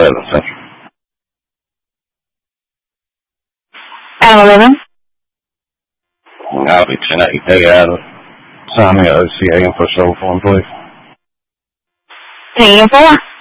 11 Central. 11? I'll be 10-8 day out of signing OCA info show form, please. Negative 4.